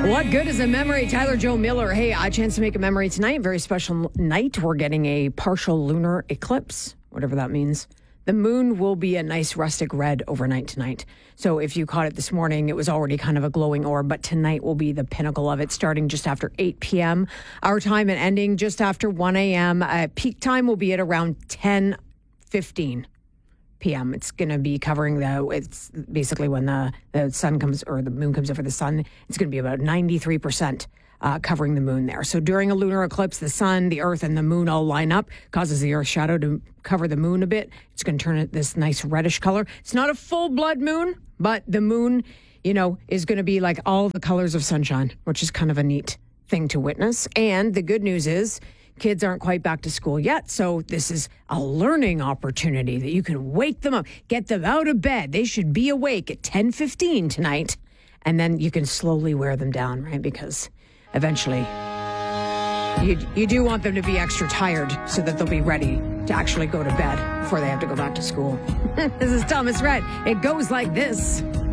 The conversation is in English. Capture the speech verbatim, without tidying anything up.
What good is a memory? Tyler Joe Miller. Hey, a chance to make a memory tonight. Very special night. We're getting a partial lunar eclipse, whatever that means. The moon will be a nice rustic red overnight tonight. So if you caught it this morning, it was already kind of a glowing orb, but tonight will be the pinnacle of it, starting just after eight p.m. our time and ending just after one a.m. Uh, peak time will be at around ten fifteen p.m. It's going to be covering the, it's basically when the, the sun comes, or the moon comes over the sun, it's going to be about ninety-three percent uh, covering the moon there. So during a lunar eclipse, the sun, the earth, and the moon all line up, causes the earth's shadow to cover the moon a bit. It's going to turn it this nice reddish color. It's not a full blood moon, but the moon, you know, is going to be like all the colors of sunshine, which is kind of a neat thing to witness. And the good news is, kids aren't quite back to school yet, so this is a learning opportunity that you can wake them up, get them out of bed. They should be awake at ten fifteen tonight, and then you can slowly wear them down, right? Because eventually you, you do want them to be extra tired so that they'll be ready to actually go to bed before they have to go back to school. This is Thomas Rhett. It goes like this.